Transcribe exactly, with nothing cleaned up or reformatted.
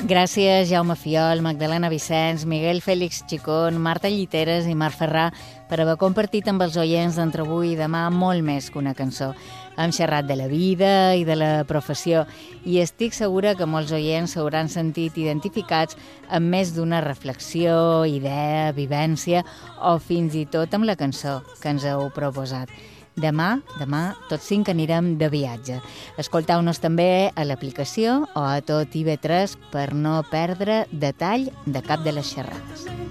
Gràcies Jaume Fiol, Magdalena Vicenç, Miguel Fèlix Chicón, Marta Lliteres i Marc Ferrà per haver compartit amb els oients d'entre avui i demà molt més que una cançó. Hem xerrat de la vida i de la professió i estic segura que molts oients s'hauran sentit identificats amb més d'una reflexió, idea, vivència o fins i tot amb la cançó que ens heu proposat. Demà, demà, tots cinc anirem de viatge. Escolteu-nos també a l'aplicació o a tot I V tres per no perdre detall de cap de les xerrades.